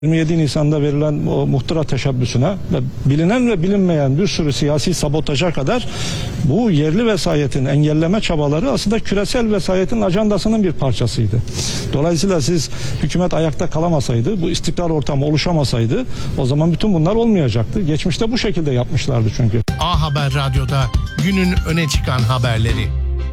27 Nisan'da verilen o muhtıra teşebbüsüne ve bilinen ve bilinmeyen bir sürü siyasi sabotaja kadar bu yerli vesayetin engelleme çabaları aslında küresel vesayetin ajandasının bir parçasıydı. Dolayısıyla siz hükümet ayakta kalamasaydı, bu istikrar ortamı oluşamasaydı o zaman bütün bunlar olmayacaktı. Geçmişte bu şekilde yapmışlardı çünkü. A Haber Radyo'da günün öne çıkan haberleri.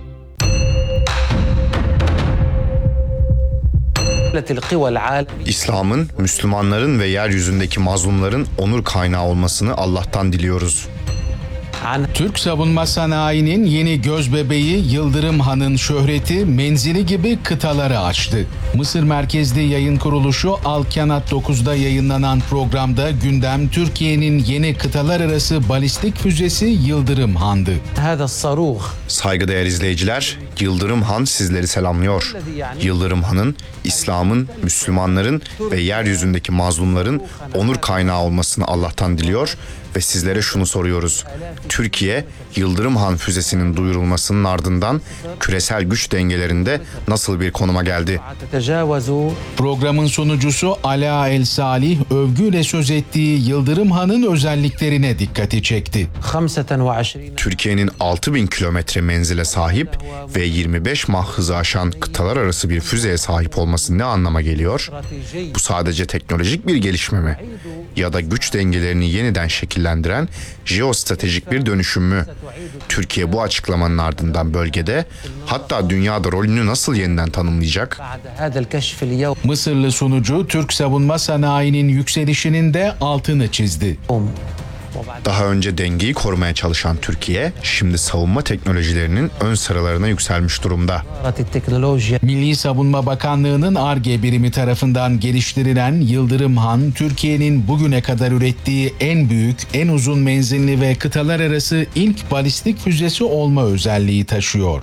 İslam'ın, Müslümanların ve yeryüzündeki mazlumların onur kaynağı olmasını Allah'tan diliyoruz. Türk savunma sanayinin yeni gözbebeği Yıldırım Han'ın şöhreti menzili gibi kıtaları aştı. Mısır merkezli yayın kuruluşu Al Kanat 9'da yayınlanan programda gündem Türkiye'nin yeni kıtalar arası balistik füzesi Yıldırım Han'dı. Saygıdeğer izleyiciler, Yıldırım Han sizleri selamlıyor. Yıldırım Han'ın, İslam'ın, Müslümanların ve yeryüzündeki mazlumların onur kaynağı olmasını Allah'tan diliyor ve sizlere şunu soruyoruz. Türkiye, Yıldırım Han füzesinin duyurulmasının ardından küresel güç dengelerinde nasıl bir konuma geldi? Programın sunucusu Ala El Salih övgüyle söz ettiği Yıldırım Han'ın özelliklerine dikkati çekti. Türkiye'nin 6000 kilometre menzile sahip ve 25 mah hızı aşan kıtalar arası bir füzeye sahip olması ne anlama geliyor? Bu sadece teknolojik bir gelişme mi? Ya da güç dengelerini yeniden şekillendiren jeostratejik bir dönüşüm mü? Türkiye bu açıklamanın ardından bölgede, hatta dünyada rolünü nasıl yeniden tanımlayacak? Mısırlı sunucu Türk savunma sanayinin yükselişinin de altını çizdi. Daha önce dengeyi korumaya çalışan Türkiye, şimdi savunma teknolojilerinin ön sıralarına yükselmiş durumda. Milli Savunma Bakanlığı'nın Ar-Ge birimi tarafından geliştirilen Yıldırım Han, Türkiye'nin bugüne kadar ürettiği en büyük, en uzun menzilli ve kıtalar arası ilk balistik füzesi olma özelliği taşıyor.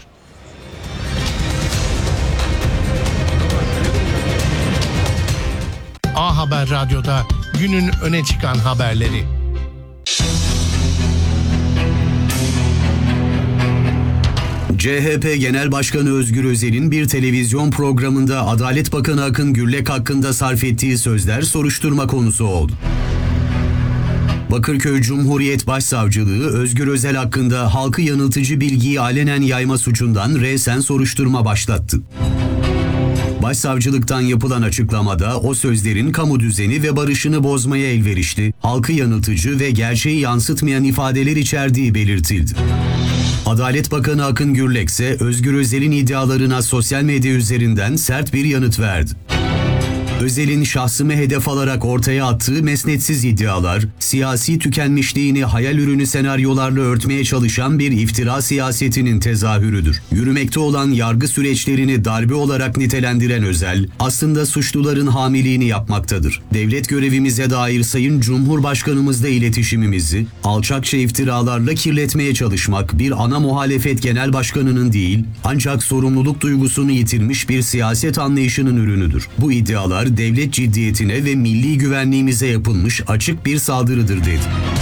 A Haber Radyo'da günün öne çıkan haberleri. CHP Genel Başkanı Özgür Özel'in bir televizyon programında Adalet Bakanı Akın Gürlek hakkında sarf ettiği sözler soruşturma konusu oldu. Bakırköy Cumhuriyet Başsavcılığı Özgür Özel hakkında halkı yanıltıcı bilgiyi alenen yayma suçundan resen soruşturma başlattı. Başsavcılıktan yapılan açıklamada o sözlerin kamu düzeni ve barışını bozmaya elverişli, halkı yanıltıcı ve gerçeği yansıtmayan ifadeler içerdiği belirtildi. Adalet Bakanı Akın Gürlek ise Özgür Özel'in iddialarına sosyal medya üzerinden sert bir yanıt verdi. Özel'in şahsımı hedef alarak ortaya attığı mesnetsiz iddialar, siyasi tükenmişliğini hayal ürünü senaryolarla örtmeye çalışan bir iftira siyasetinin tezahürüdür. Yürümekte olan yargı süreçlerini darbe olarak nitelendiren Özel, aslında suçluların hamiliğini yapmaktadır. Devlet görevimize dair Sayın Cumhurbaşkanımızla iletişimimizi, alçakça iftiralarla kirletmeye çalışmak bir ana muhalefet genel başkanının değil, ancak sorumluluk duygusunu yitirmiş bir siyaset anlayışının ürünüdür. Bu iddialar, devlet ciddiyetine ve milli güvenliğimize yapılmış açık bir saldırıdır dedi.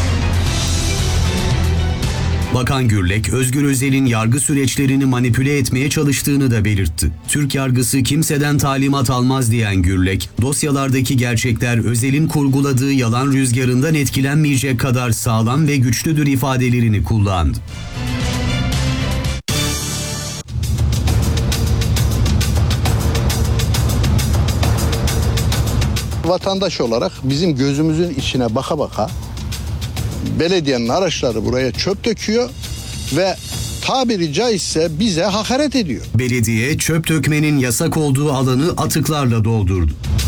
Bakan Gürlek, Özgür Özel'in yargı süreçlerini manipüle etmeye çalıştığını da belirtti. Türk yargısı kimseden talimat almaz diyen Gürlek, dosyalardaki gerçekler Özel'in kurguladığı yalan rüzgarından etkilenmeyecek kadar sağlam ve güçlüdür ifadelerini kullandı. Vatandaş olarak bizim gözümüzün içine baka baka belediyenin araçları buraya çöp döküyor ve tabiri caizse bize hakaret ediyor. Belediye çöp dökmenin yasak olduğu alanı atıklarla doldurdu.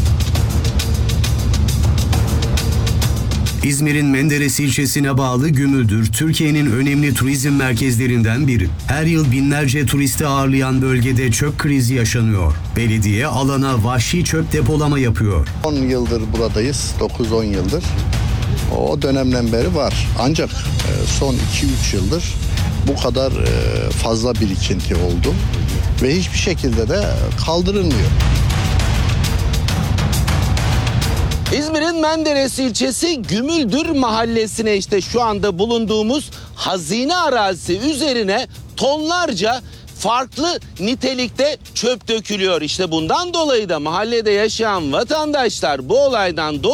İzmir'in Menderes ilçesine bağlı Gümüldür, Türkiye'nin önemli turizm merkezlerinden biri. Her yıl binlerce turisti ağırlayan bölgede çöp krizi yaşanıyor. Belediye alana vahşi çöp depolama yapıyor. 10 yıldır buradayız, 9-10 yıldır. O dönemden beri var. Ancak son 2-3 yıldır bu kadar fazla birikinti oldu ve hiçbir şekilde de kaldırılmıyor. İzmir'in Menderes ilçesi Gümüldür mahallesine işte şu anda bulunduğumuz hazine arazisi üzerine tonlarca farklı nitelikte çöp dökülüyor. İşte bundan dolayı da mahallede yaşayan vatandaşlar bu olaydan